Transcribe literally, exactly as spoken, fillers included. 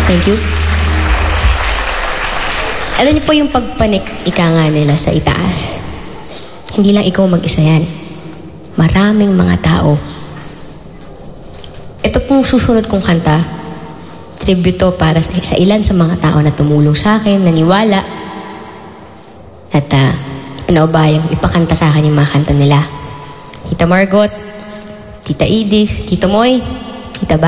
Thank you. Alam niyo po yung pagpanik, ika nga nila sa itaas. Hindi lang ikaw mag-isa yan. Maraming mga tao. Ito pong susunod kong kanta, tribute to para sa, sa ilan sa mga tao na tumulong sa akin, naniwala, at uh, pinaubayang ipakanta sa akin yung mga kanta nila. Tita Margot, Tita Edith, Tito Moy, Tita Ba,